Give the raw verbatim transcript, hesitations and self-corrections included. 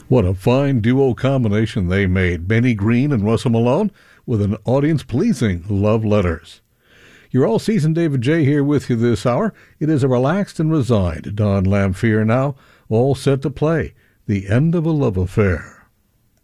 What a fine duo combination they made, Benny Green and Russell Malone, with an audience-pleasing Love Letters. Your all-season David J. here with you this hour. It is a relaxed and resigned Don Lamphere now, all set to play The End of a Love Affair.